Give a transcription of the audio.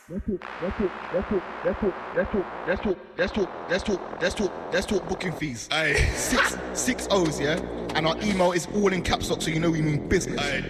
Let's talk booking fees. Aye. Six O's, yeah? And our email is all in caps lock, so you know we mean business. Aye.